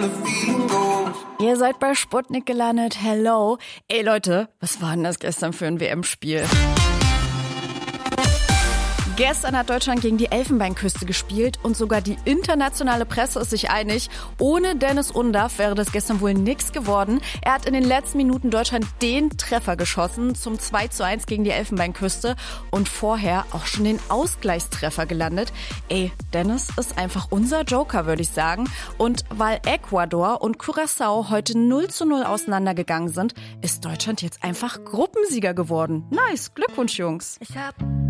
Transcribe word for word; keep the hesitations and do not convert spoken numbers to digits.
Ihr seid bei Sputnik gelandet. Hello. Ey Leute, was war denn das gestern für ein W M-Spiel? Gestern hat Deutschland gegen die Elfenbeinküste gespielt und sogar die internationale Presse ist sich einig, ohne Dennis Undaff wäre das gestern wohl nix geworden. Er hat in den letzten Minuten Deutschland den Treffer geschossen zum zwei zu eins gegen die Elfenbeinküste und vorher auch schon den Ausgleichstreffer gelandet. Ey, Dennis ist einfach unser Joker, würde ich sagen. Und weil Ecuador und Curaçao heute null zu null auseinandergegangen sind, ist Deutschland jetzt einfach Gruppensieger geworden. Nice, Glückwunsch, Jungs. Ich hab